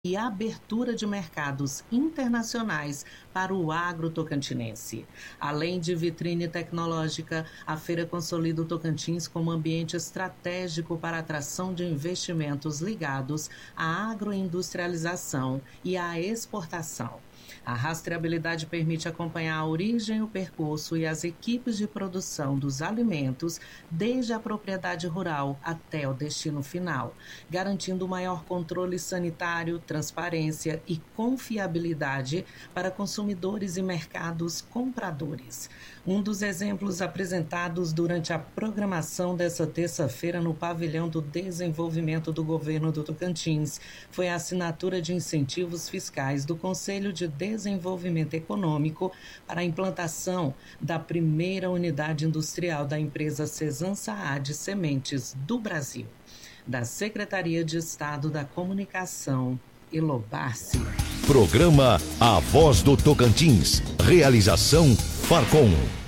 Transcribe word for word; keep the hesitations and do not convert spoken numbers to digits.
e abertura de mercados internacionais para o agro tocantinense. Além de vitrine tecnológica, a feira consolida o Tocantins como ambiente estratégico para a atração de investimentos ligados à agroindustrialização e à exportação. A rastreabilidade permite acompanhar a origem, o percurso e as equipes de produção dos alimentos desde a propriedade rural até o destino final, garantindo maior controle sanitário, transparência e confiabilidade para consumidores e mercados compradores. Um dos exemplos apresentados durante a programação dessa terça-feira no Pavilhão do Desenvolvimento do Governo do Tocantins foi a assinatura de incentivos fiscais do Conselho de Desenvolvimento Econômico para a implantação da primeira unidade industrial da empresa Cesan Saad Sementes do Brasil. Da Secretaria de Estado da Comunicação, Elobarce. Programa A Voz do Tocantins. Realização Farcom.